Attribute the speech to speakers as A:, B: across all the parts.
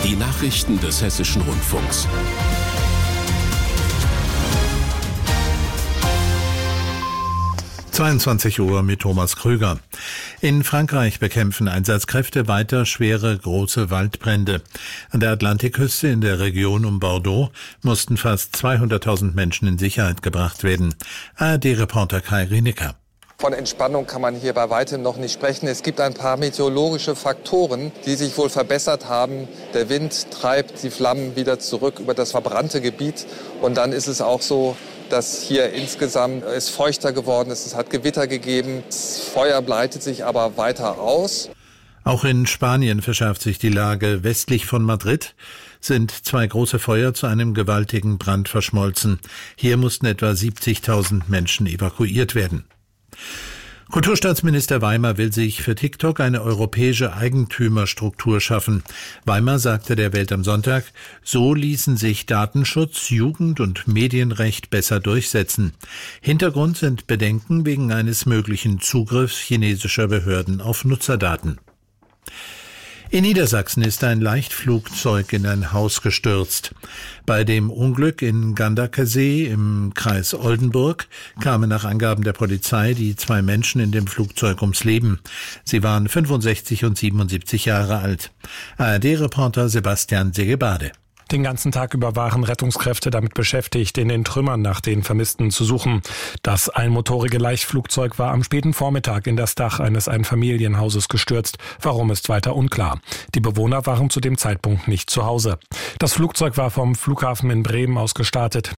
A: Die Nachrichten des Hessischen Rundfunks.
B: Uhr mit Thomas Krüger. In Frankreich bekämpfen Einsatzkräfte weiter schwere große Waldbrände. An der Atlantikküste in der Region um Bordeaux mussten fast 200.000 Menschen in Sicherheit gebracht werden. ARD-Reporter Kai Rinecker.
C: Von Entspannung kann man hier bei weitem noch nicht sprechen. Es gibt ein paar meteorologische Faktoren, die sich wohl verbessert haben. Der Wind treibt die Flammen wieder zurück über das verbrannte Gebiet. Und dann ist es auch so, dass hier insgesamt es feuchter geworden ist. Es hat Gewitter gegeben. Das Feuer breitet sich aber weiter aus.
B: Auch in Spanien verschärft sich die Lage. Westlich von Madrid sind 2 große Feuer zu einem gewaltigen Brand verschmolzen. Hier mussten etwa 70.000 Menschen evakuiert werden. Kulturstaatsminister Weimer will sich für TikTok eine europäische Eigentümerstruktur schaffen. Weimer sagte der Welt am Sonntag, so ließen sich Datenschutz, Jugend- und Medienrecht besser durchsetzen. Hintergrund sind Bedenken wegen eines möglichen Zugriffs chinesischer Behörden auf Nutzerdaten. In Niedersachsen ist ein Leichtflugzeug in ein Haus gestürzt. Bei dem Unglück in Gandakesee im Kreis Oldenburg kamen nach Angaben der Polizei die 2 Menschen in dem Flugzeug ums Leben. Sie waren 65 und 77 Jahre alt. ARD-Reporter Sebastian Segebade.
D: Den ganzen Tag über waren Rettungskräfte damit beschäftigt, in den Trümmern nach den Vermissten zu suchen. Das einmotorige Leichtflugzeug war am späten Vormittag in das Dach eines Einfamilienhauses gestürzt. Warum ist weiter unklar. Die Bewohner waren zu dem Zeitpunkt nicht zu Hause. Das Flugzeug war vom Flughafen in Bremen aus gestartet.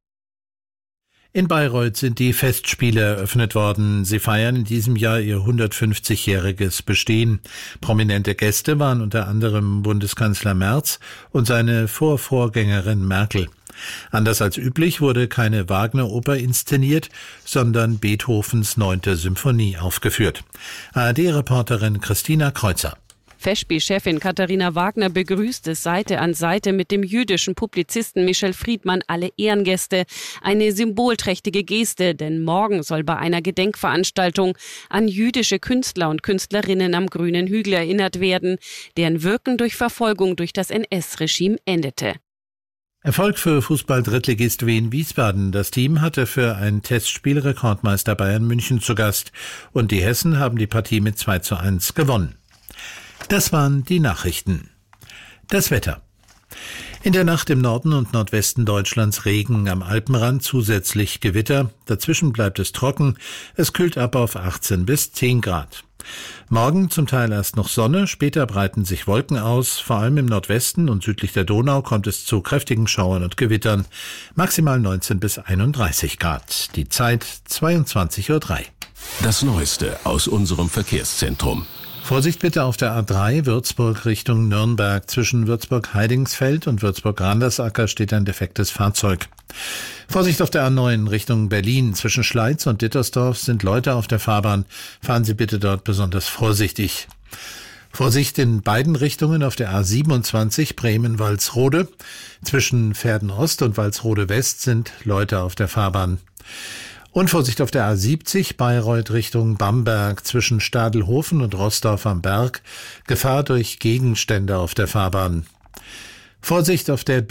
B: In Bayreuth sind die Festspiele eröffnet worden. Sie feiern in diesem Jahr ihr 150-jähriges Bestehen. Prominente Gäste waren unter anderem Bundeskanzler Merz und seine Vorvorgängerin Merkel. Anders als üblich wurde keine Wagner-Oper inszeniert, sondern Beethovens 9. Symphonie aufgeführt. ARD-Reporterin Christina Kreuzer.
E: Festspielchefin Katharina Wagner begrüßte Seite an Seite mit dem jüdischen Publizisten Michel Friedmann alle Ehrengäste. Eine symbolträchtige Geste, denn morgen soll bei einer Gedenkveranstaltung an jüdische Künstler und Künstlerinnen am Grünen Hügel erinnert werden, deren Wirken durch Verfolgung durch das NS-Regime endete.
B: Erfolg für Fußball-Drittligist Wien Wiesbaden. Das Team hatte für ein Testspiel Rekordmeister Bayern München zu Gast und die Hessen haben die Partie mit 2:1 gewonnen. Das waren die Nachrichten. Das Wetter. In der Nacht im Norden und Nordwesten Deutschlands Regen, am Alpenrand zusätzlich Gewitter. Dazwischen bleibt es trocken. Es kühlt ab auf 18 bis 10 Grad. Morgen zum Teil erst noch Sonne, später breiten sich Wolken aus. Vor allem im Nordwesten und südlich der Donau kommt es zu kräftigen Schauern und Gewittern. Maximal 19 bis 31 Grad. Die Zeit 22:03 Uhr.
A: Das Neueste aus unserem Verkehrszentrum.
B: Vorsicht bitte auf der A3 Würzburg Richtung Nürnberg. Zwischen Würzburg-Heidingsfeld und Würzburg-Randersacker steht ein defektes Fahrzeug. Vorsicht auf der A9 Richtung Berlin. Zwischen Schleiz und Dittersdorf sind Leute auf der Fahrbahn. Fahren Sie bitte dort besonders vorsichtig. Vorsicht in beiden Richtungen auf der A27 Bremen-Walsrode. Zwischen Verden-Ost und Walsrode-West sind Leute auf der Fahrbahn. Und Vorsicht auf der A70 Bayreuth Richtung Bamberg zwischen Stadelhofen und Rossdorf am Berg. Gefahr durch Gegenstände auf der Fahrbahn. Vorsicht auf der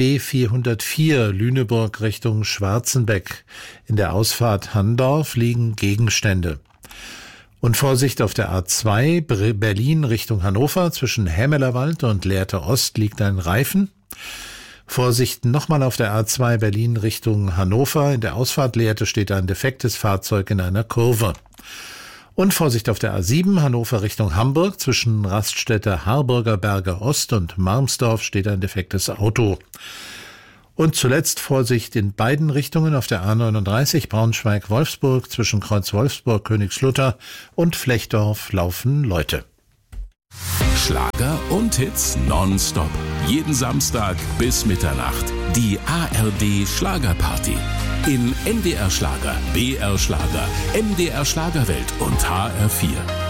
B: B404 Lüneburg Richtung Schwarzenbeck. In der Ausfahrt Handorf liegen Gegenstände. Und Vorsicht auf der A2 Berlin Richtung Hannover zwischen Hämelerwald und Lehrte Ost liegt ein Reifen. Vorsicht nochmal auf der A2 Berlin Richtung Hannover. In der Ausfahrt Lehrte steht ein defektes Fahrzeug in einer Kurve. Und Vorsicht auf der A7 Hannover Richtung Hamburg. Zwischen Raststätte Harburger Berger Ost und Marmsdorf steht ein defektes Auto. Und zuletzt Vorsicht in beiden Richtungen auf der A39 Braunschweig-Wolfsburg. Zwischen Kreuz Wolfsburg, Königslutter und Flechdorf laufen Leute.
A: Schlager und Hits nonstop. Jeden Samstag bis Mitternacht. Die ARD Schlagerparty. In NDR Schlager, BR Schlager, MDR Schlagerwelt und HR4.